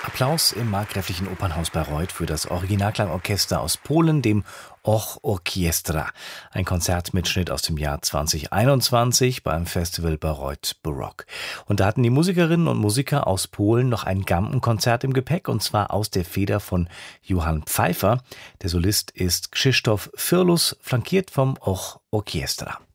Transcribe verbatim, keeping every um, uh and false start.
Applaus im Markgräflichen Opernhaus Bayreuth für das Originalklangorchester aus Polen, dem Och Orkiestra. Ein Konzertmitschnitt aus dem Jahr zwanzig einundzwanzig beim Festival Bayreuth Baroque. Und da hatten die Musikerinnen und Musiker aus Polen noch ein Gampenkonzert im Gepäck, und zwar aus der Feder von Johann Pfeiffer. Der Solist ist Krzysztof Firlus, flankiert vom Och Orkiestra.